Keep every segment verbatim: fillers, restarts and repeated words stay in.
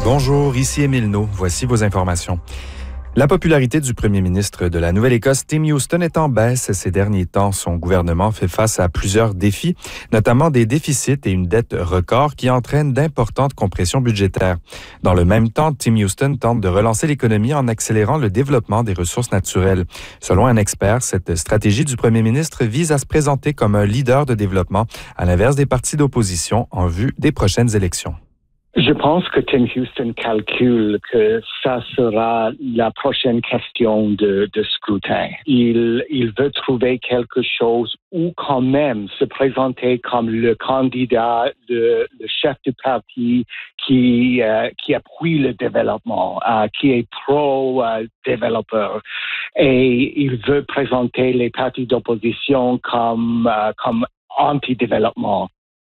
Bonjour, ici Émile No. Voici vos informations. La popularité du premier ministre de la Nouvelle-Écosse, Tim Houston, est en baisse ces derniers temps. Son gouvernement fait face à plusieurs défis, notamment des déficits et une dette record qui entraînent d'importantes compressions budgétaires. Dans le même temps, Tim Houston tente de relancer l'économie en accélérant le développement des ressources naturelles. Selon un expert, cette stratégie du premier ministre vise à se présenter comme un leader de développement, à l'inverse des partis d'opposition en vue des prochaines élections. Je pense que Tim Houston calcule que ça sera la prochaine question de, de scrutin. Il, il veut trouver quelque chose ou quand même se présenter comme le candidat, le, le chef du parti qui, euh, qui appuie le développement, euh, qui est pro-développeur. Et il veut présenter les partis d'opposition comme, euh, comme anti-développement.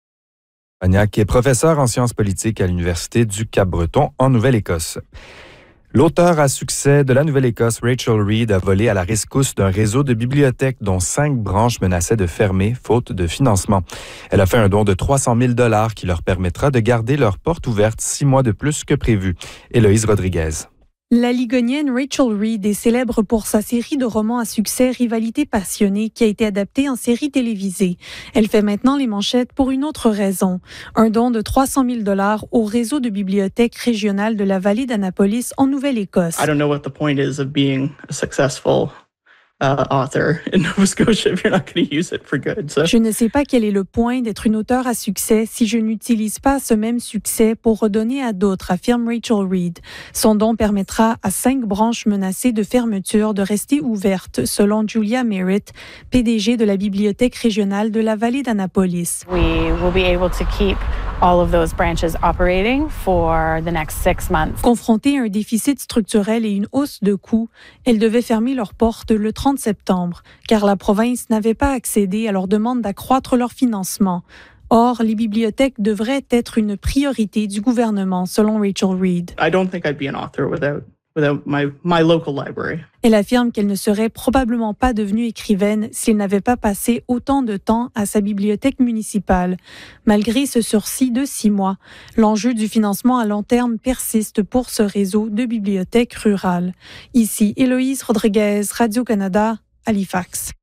Qui est professeur en sciences politiques à l'Université du Cap-Breton en Nouvelle-Écosse. L'auteure à succès de la Nouvelle-Écosse, Rachel Reid, a volé à la rescousse d'un réseau de bibliothèques dont cinq branches menaçaient de fermer faute de financement. Elle a fait un don de trois cent mille dollars qui leur permettra de garder leurs portes ouvertes six mois de plus que prévu. Héloïse Rodriguez. La Ligonienne Rachel Reid est célèbre pour sa série de romans à succès Rivalité passionnée qui a été adaptée en série télévisée. Elle fait maintenant les manchettes pour une autre raison. Un don de trois cent mille dollars au réseau de bibliothèques régionales de la vallée d'Annapolis en Nouvelle-Écosse. I don't know what the point is of being a successful Uh, author in Nova Scotia if you're not going to use it for good. So. Je ne sais pas quel est le point d'être une auteure à succès si je n'utilise pas ce même succès pour redonner à d'autres, affirme Rachel Reid. Son don permettra à cinq branches menacées de fermeture de rester ouvertes, selon Julia Merritt, P D G de la Bibliothèque régionale de la vallée d'Annapolis. We will be able to keep all of those branches operating for the next six months. Confrontée à un déficit structurel et une hausse de coûts, elles devaient fermer leurs portes le trente septembre, car la province n'avait pas accédé à leur demande d'accroître leur financement. Or, les bibliothèques devraient être une priorité du gouvernement, selon Rachel Reid. I don't think I'd be an author without without my my local library. Elle affirme qu'elle ne serait probablement pas devenue écrivaine s'il n'avait pas passé autant de temps à sa bibliothèque municipale. Malgré ce sursis de six mois, l'enjeu du financement à long terme persiste pour ce réseau de bibliothèques rurales. Ici, Héloïse Rodriguez, Radio-Canada, Halifax.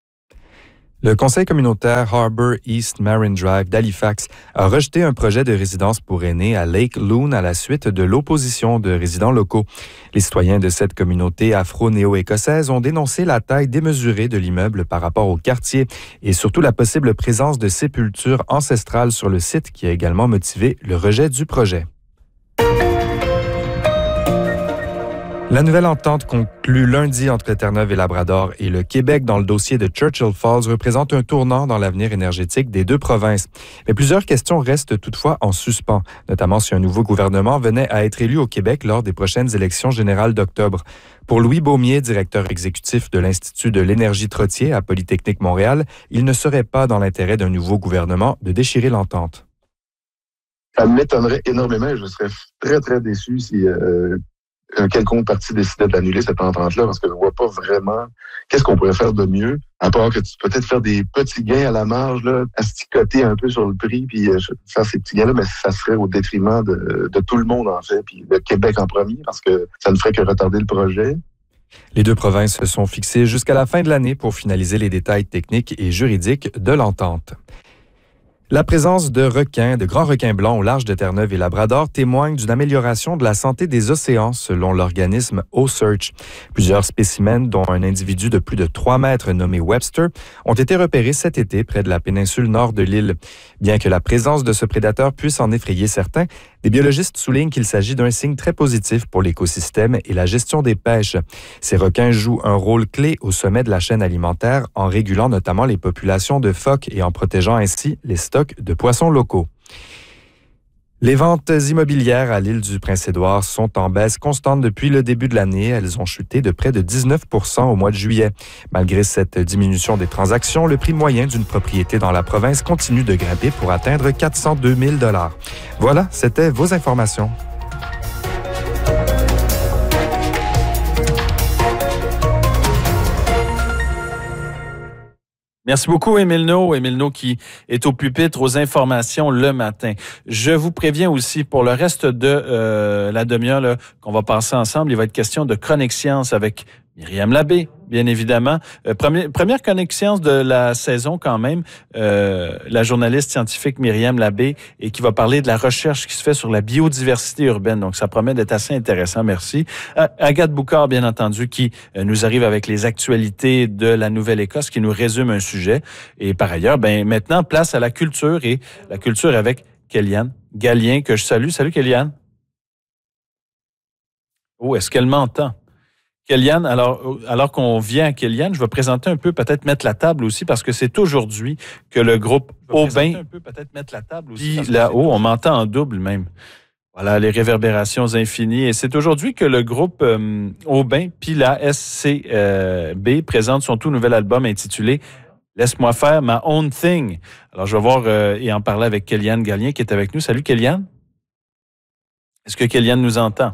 Le conseil communautaire Harbour East Marine Drive d'Halifax a rejeté un projet de résidence pour aînés à Lake Loon à la suite de l'opposition de résidents locaux. Les citoyens de cette communauté afro-néo-écossaise ont dénoncé la taille démesurée de l'immeuble par rapport au quartier et surtout la possible présence de sépultures ancestrales sur le site qui a également motivé le rejet du projet. La nouvelle entente conclue lundi entre Terre-Neuve et Labrador et le Québec dans le dossier de Churchill Falls représente un tournant dans l'avenir énergétique des deux provinces. Mais plusieurs questions restent toutefois en suspens, notamment si un nouveau gouvernement venait à être élu au Québec lors des prochaines élections générales d'octobre. Pour Louis Beaumier, directeur exécutif de l'Institut de l'énergie Trottier à Polytechnique Montréal, il ne serait pas dans l'intérêt d'un nouveau gouvernement de déchirer l'entente. Ça m'étonnerait énormément. Je serais très, très déçu si... Euh... un quelconque parti décidait d'annuler cette entente-là, parce que je ne vois pas vraiment qu'est-ce qu'on pourrait faire de mieux, à part que tu peux peut-être faire des petits gains à la marge, là, asticoter un peu sur le prix, puis euh, faire ces petits gains-là, mais ça serait au détriment de, de tout le monde, en fait, puis le Québec en premier, parce que ça ne ferait que retarder le projet. Les deux provinces se sont fixées jusqu'à la fin de l'année pour finaliser les détails techniques et juridiques de l'entente. La présence de requins, de grands requins blancs au large de Terre-Neuve et Labrador témoigne d'une amélioration de la santé des océans selon l'organisme O-Search. Plusieurs spécimens, dont un individu de plus de trois mètres nommé Webster, ont été repérés cet été près de la péninsule nord de l'île. Bien que la présence de ce prédateur puisse en effrayer certains, des biologistes soulignent qu'il s'agit d'un signe très positif pour l'écosystème et la gestion des pêches. Ces requins jouent un rôle clé au sommet de la chaîne alimentaire en régulant notamment les populations de phoques et en protégeant ainsi les stocks de poissons locaux. Les ventes immobilières à l'île du Prince-Édouard sont en baisse constante depuis le début de l'année. Elles ont chuté de près de dix-neuf pour cent au mois de juillet. Malgré cette diminution des transactions, le prix moyen d'une propriété dans la province continue de grimper pour atteindre quatre cent deux mille dollars. Voilà, c'était vos informations. Merci beaucoup, Émile No. Émile No qui est au pupitre aux informations le matin. Je vous préviens aussi, pour le reste de euh, la demi-heure là, qu'on va passer ensemble, il va être question de Chronique Science avec Myriam Labbé, bien évidemment. Euh, première, première Chronique Science de la saison quand même, euh, la journaliste scientifique Myriam Labbé, et qui va parler de la recherche qui se fait sur la biodiversité urbaine. Donc, ça promet d'être assez intéressant. Merci. Euh, Agathe Boucard, bien entendu, qui euh, nous arrive avec les actualités de la Nouvelle-Écosse, qui nous résume un sujet. Et par ailleurs, ben maintenant, place à la culture, et la culture avec Kéliane Gallien, que je salue. Salut, Kéliane. Oh, est-ce qu'elle m'entend? Kéliane, alors, alors qu'on vient à Kéliane, je vais présenter un peu, peut-être mettre la table aussi, parce que c'est aujourd'hui que le groupe Aubin, un peu, peut-être mettre la table aussi, puis là-haut, on m'entend en double même. Voilà, les réverbérations infinies. Et c'est aujourd'hui que le groupe euh, Aubin, puis la S C B, présente son tout nouvel album intitulé « Laisse-moi faire ma own thing ». Alors, je vais voir euh, et en parler avec Kéliane Gallien qui est avec nous. Salut, Kéliane. Est-ce que Kéliane nous entend?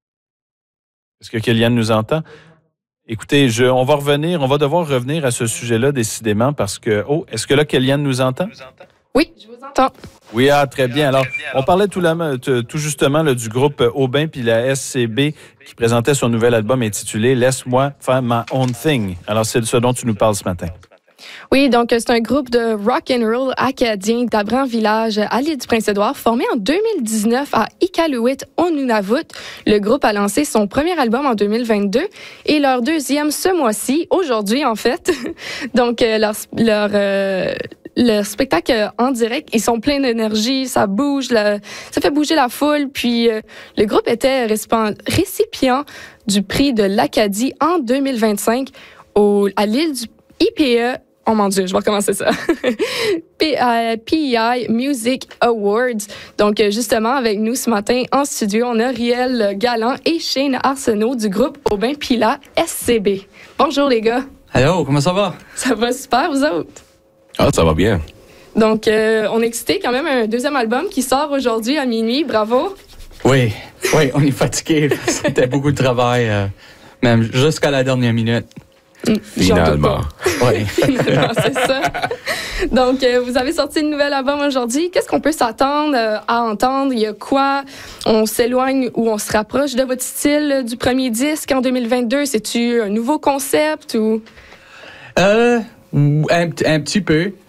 Est-ce que Kéliane nous entend? Écoutez, je, on va revenir, on va devoir revenir à ce sujet-là décidément parce que... Oh, est-ce que là, Kéliane nous entend? Oui, je vous entends. Oui, ah, très bien. Alors, on parlait tout, la, tout justement là, du groupe Aubin puis la S C B qui présentait son nouvel album intitulé « Laisse-moi faire my own thing ». Alors, c'est de ce dont tu nous parles ce matin. Oui, donc c'est un groupe de rock and roll acadien d'Abran Village à l'île du Prince-Édouard, formé en deux mille dix-neuf à Iqaluit, au Nunavut. Le groupe a lancé son premier album en deux mille vingt-deux et leur deuxième ce mois-ci, aujourd'hui en fait. Donc leur leur euh, leur spectacle en direct, ils sont pleins d'énergie, ça bouge, la, ça fait bouger la foule. Puis euh, le groupe était récipient du prix de l'Acadie en deux mille vingt-cinq au, à l'île du I P E. Oh mon Dieu, je vais recommencer ça. P I I Music Awards. Donc, justement, avec nous ce matin en studio, on a Riel Galland et Shane Arsenault du groupe Aubin Pila S C B. Bonjour les gars. Allô, comment ça va? Ça va super, vous autres? Ah, ça va bien. Donc, euh, on est excités quand même, un deuxième album qui sort aujourd'hui à minuit. Bravo. Oui, oui, on est fatigués. C'était beaucoup de travail, euh, même jusqu'à la dernière minute. Finalement. Oui. Finalement, c'est ça. Donc, euh, vous avez sorti une nouvelle album aujourd'hui. Qu'est-ce qu'on peut s'attendre euh, à entendre? Il y a quoi? On s'éloigne ou on se rapproche de votre style euh, du premier disque en deux mille vingt-deux? C'est-tu un nouveau concept ou? Euh, un, un petit peu.